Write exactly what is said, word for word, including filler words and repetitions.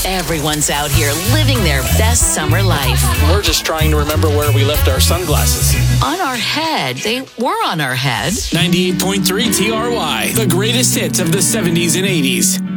Everyone's out here living their best summer life. We're just trying to remember where we left our sunglasses. On our head. They were on our head. ninety-eight point three T R Y, the greatest hits of the seventies and eighties.